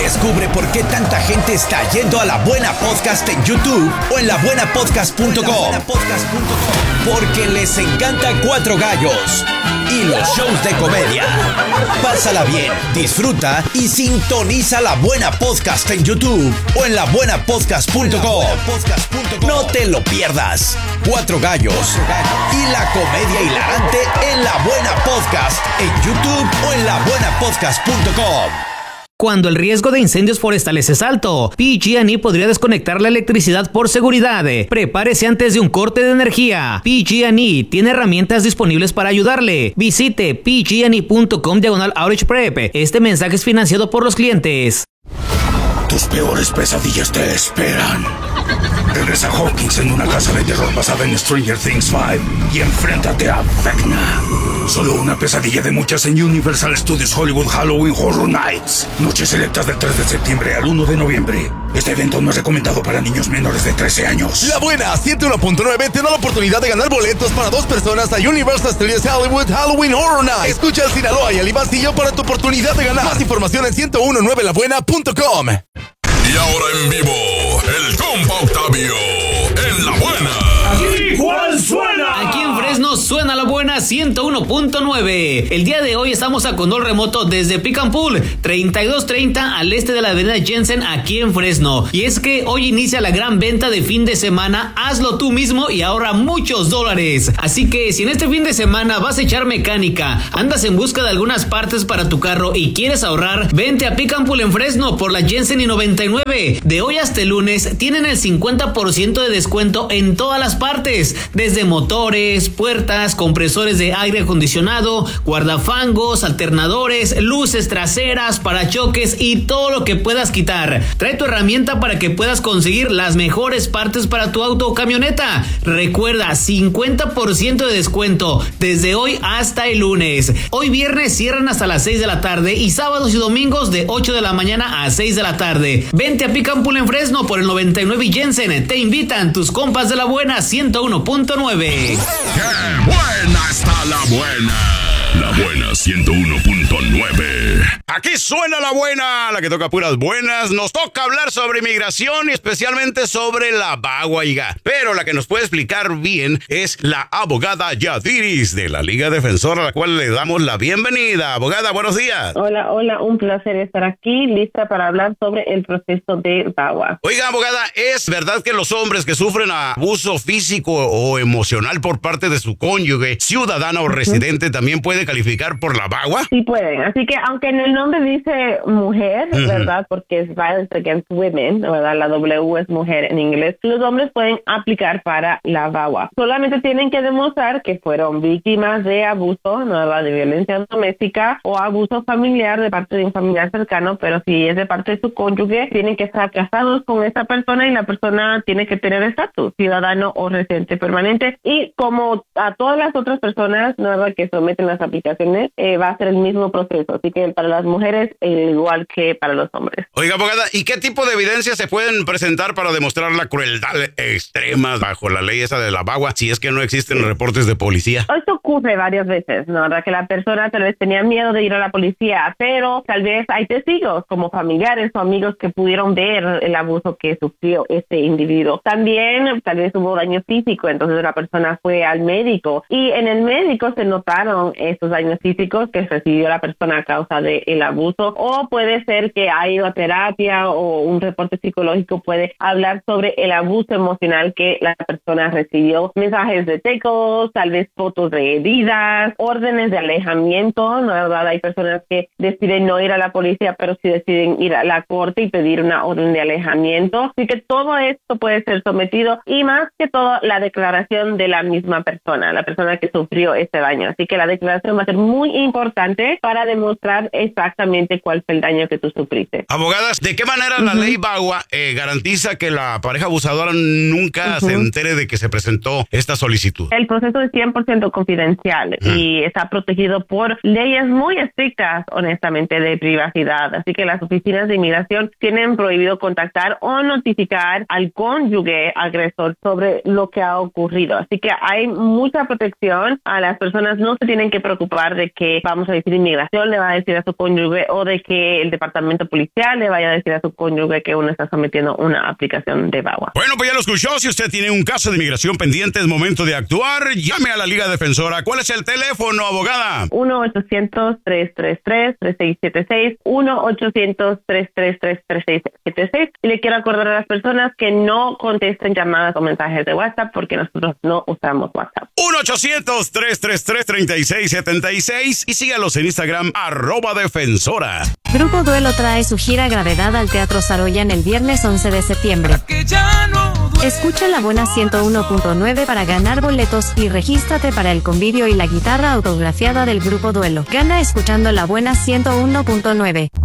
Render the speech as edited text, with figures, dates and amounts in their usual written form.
Descubre por qué tanta gente está yendo a La Buena Podcast en YouTube o en labuenapodcast.com. Porque les encanta Cuatro Gallos y los shows de comedia. Pásala bien, disfruta y sintoniza La Buena Podcast en YouTube o en labuenapodcast.com. No te lo pierdas. Cuatro Gallos y la comedia hilarante en La Buena Podcast en YouTube o en labuenapodcast.com. Cuando el riesgo de incendios forestales es alto, PG&E podría desconectar la electricidad por seguridad. Prepárese antes de un corte de energía. PG&E tiene herramientas disponibles para ayudarle. Visite pgne.com/outage prep. Este mensaje es financiado por los clientes. Tus peores pesadillas te esperan. Regresa Hawkins en una casa de terror basada en Stranger Things 5 y enfréntate a Vecna. Solo una pesadilla de muchas en Universal Studios Hollywood Halloween Horror Nights. Noches selectas del 3 de septiembre al 1 de noviembre. Este evento no es recomendado para niños menores de 13 años. La Buena 101.9 te da la oportunidad de ganar boletos para 2 personas a Universal Studios Hollywood Halloween Horror Nights. Escucha al Sinaloa y al Ibastillo para tu oportunidad de ganar. Más información en 1019labuena.com. Y ahora en vivo, el compa Octavio en La Buena. ¿Aquí cuál suena? Aquí en Fresno suena La Buena 101.9. El día de hoy estamos a control remoto desde Pick and Pull, 3230 al este de la avenida Jensen, aquí en Fresno. Y es que hoy inicia la gran venta de fin de semana. Hazlo tú mismo y ahorra muchos dólares. Así que si en este fin de semana vas a echar mecánica, andas en busca de algunas partes para tu carro y quieres ahorrar, vente a Pick and Pull en Fresno por la Jensen y 99. De hoy hasta el lunes tienen el 50% de descuento en todas las partes, desde motores, puertas, compresores de aire acondicionado, guardafangos, alternadores, luces traseras, parachoques y todo lo que puedas quitar. Trae tu herramienta para que puedas conseguir las mejores partes para tu auto o camioneta. Recuerda, 50% de descuento desde hoy hasta el lunes. Hoy viernes cierran hasta las 6 de la tarde y sábados y domingos de 8 de la mañana a 6 de la tarde. Vente a Pick and Pull en Fresno por el 99 y Jensen. Te invitan tus compas de La Buena 101.9. ¡Qué buena está La Buena! La Buena 101.9. Aquí suena La Buena, la que toca puras buenas. Nos toca hablar sobre migración y especialmente sobre la VAWA, oiga. Pero la que nos puede explicar bien es la abogada Yadiris de la Liga Defensora, a la cual le damos la bienvenida. Abogada, buenos días. Hola, un placer estar aquí, lista para hablar sobre el proceso de VAWA. Oiga, abogada, ¿es verdad que los hombres que sufren abuso físico o emocional por parte de su cónyuge, ciudadana o residente, también puede calificar por la VAWA? Sí pueden, así que aunque en el nombre dice mujer, ¿verdad? Porque es Violence Against Women, ¿verdad? La W es mujer en inglés. Los hombres pueden aplicar para la VAWA. Solamente tienen que demostrar que fueron víctimas de abuso, ¿verdad? De violencia doméstica o abuso familiar de parte de un familiar cercano, pero si es de parte de su cónyuge, tienen que estar casados con esa persona y la persona tiene que tener estatus, ciudadano o residente permanente. Y como a todas las otras personas, ¿verdad? Que someten las aplicaciones, va a ser el mismo proceso. Así que para las mujeres, igual que para los hombres. Oiga, abogada, ¿y qué tipo de evidencias se pueden presentar para demostrar la crueldad extrema bajo la ley esa de la VAWA si es que no existen reportes de policía? Esto ocurre varias veces, ¿no? ¿Verdad? Que la persona tal vez tenía miedo de ir a la policía, pero tal vez hay testigos como familiares o amigos que pudieron ver el abuso que sufrió este individuo. También tal vez hubo daño físico, entonces la persona fue al médico y en el médico se notaron estos daños físicos que recibió la persona a causa del abuso, o puede ser que ha ido a terapia o un reporte psicológico puede hablar sobre el abuso emocional que la persona recibió, mensajes de textos, tal vez fotos de heridas, órdenes de alejamiento, ¿no? ¿Verdad? Hay personas que deciden no ir a la policía, pero sí deciden ir a la corte y pedir una orden de alejamiento, así que todo esto puede ser sometido y más que todo la declaración de la misma persona, la persona que sufrió este daño, así que la declaración va a ser muy importante para demostrar exactamente cuál fue el daño que tú sufriste. Abogadas, ¿de qué manera la ley VAWA garantiza que la pareja abusadora nunca se entere de que se presentó esta solicitud? El proceso es 100% confidencial. confidencial y está protegido por leyes muy estrictas, honestamente, de privacidad. Así que las oficinas de inmigración tienen prohibido contactar o notificar al cónyuge agresor sobre lo que ha ocurrido. Así que hay mucha protección. A las personas no se tienen que preocupar de que vamos a decir inmigración le va a decir a su cónyuge o de que el departamento policial le vaya a decir a su cónyuge que uno está sometiendo una aplicación de VAWA. Bueno, pues ya lo escuchó. Si usted tiene un caso de inmigración pendiente, es momento de actuar. Llame a la Liga Defensora. ¿Cuál es el teléfono, abogada? 1-800-333-3676. 1-800-333-3676. Y le quiero acordar a las personas que no contesten llamadas o mensajes de WhatsApp porque nosotros no usamos WhatsApp. 1-800-333-3676 y sígalos en Instagram, @defensora. Grupo Duelo trae su gira Gravedad al Teatro Saroyan el viernes 11 de septiembre. Escucha La Buena 101.9 para ganar boletos y regístrate para el convivio y la guitarra autografiada del Grupo Duelo. Gana escuchando La Buena 101.9.